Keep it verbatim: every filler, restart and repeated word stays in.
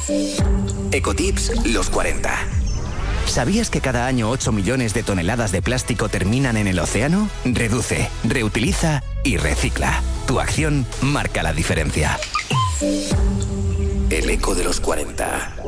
Ecotips los cuarenta. ¿Sabías que cada año ocho millones de toneladas de plástico terminan en el océano? Reduce, reutiliza y recicla. Tu acción marca la diferencia. El eco de los cuarenta.